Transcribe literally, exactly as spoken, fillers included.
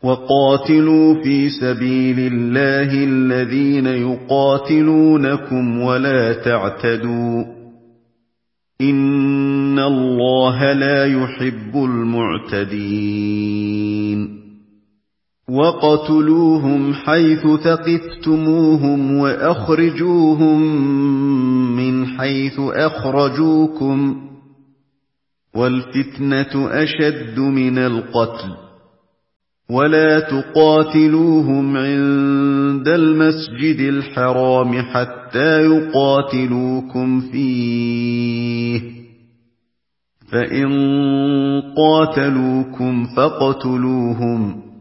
وقاتلوا في سبيل الله الذين يقاتلونكم ولا تعتدوا إن الله لا يحب المعتدين وقتلوهم حيث ثقفتموهم وأخرجوهم من حيث أخرجوكم والفتنة أشد من القتل ولا تقاتلوهم عند المسجد الحرام حتى يقاتلوكم فيه فإن قاتلوكم فاقتلوهم